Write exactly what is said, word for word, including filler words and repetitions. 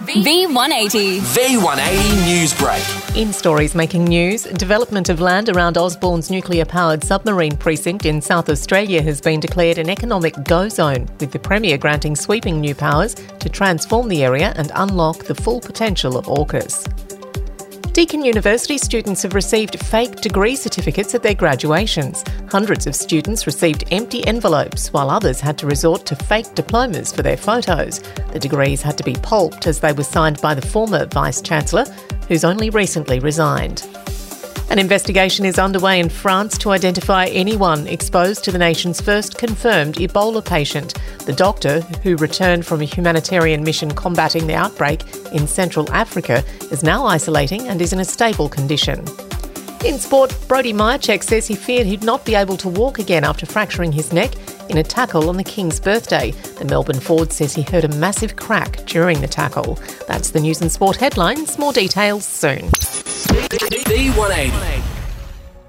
V one eighty. V one eighty News Break. In stories making news, development of land around Osborne's nuclear-powered submarine precinct in South Australia has been declared an economic go zone, with the Premier granting sweeping new powers to transform the area and unlock the full potential of AUKUS. Deakin University students have received fake degree certificates at their graduations. Hundreds of students received empty envelopes, while others had to resort to fake diplomas for their photos. The degrees had to be pulped as they were signed by the former Vice-Chancellor, who's only recently resigned. An investigation is underway in France to identify anyone exposed to the nation's first confirmed Ebola patient. The doctor, who returned from a humanitarian mission combating the outbreak in Central Africa, is now isolating and is in a stable condition. In sport, Brodie Myercheck says he feared he'd not be able to walk again after fracturing his neck in a tackle on the King's birthday. The Melbourne forward says he heard a massive crack during the tackle. That's the news and sport headlines. More details soon. V one eighty.